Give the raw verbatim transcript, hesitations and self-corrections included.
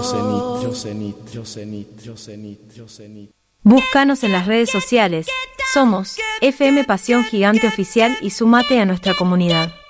Yosenit, Yosenit, Yosenit, Yosenit, Yosenit. Búscanos en las redes sociales. Somos F M Pasión Gigante Oficial y sumate a nuestra comunidad.